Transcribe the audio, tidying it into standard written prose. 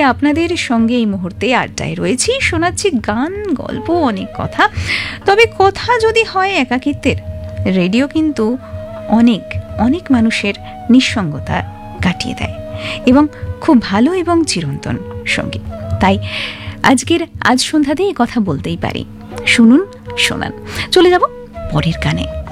আপনাদের সঙ্গে এই মুহূর্তে আড্ডায় রয়েছি, শোনাচ্ছি গান, গল্প, অনেক কথা। তবে কথা যদি হয় একাকিত্বের, রেডিও কিন্তু অনেক অনেক মানুষের নিঃসঙ্গতা কাটিয়ে দেয় এবং খুব ভালো এবং চিরন্তন সঙ্গী। তাই আজ সন্ধ্যাতে এই কথা বলতেই পারি। শুনুন, শোনান। চলে যাব পরের গানে।